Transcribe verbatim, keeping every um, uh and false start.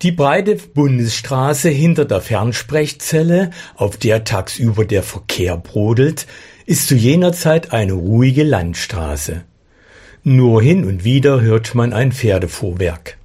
Die breite Bundesstraße hinter der Fernsprechzelle, auf der tagsüber der Verkehr brodelt, ist zu jener Zeit eine ruhige Landstraße. Nur hin und wieder hört man ein Pferdefuhrwerk.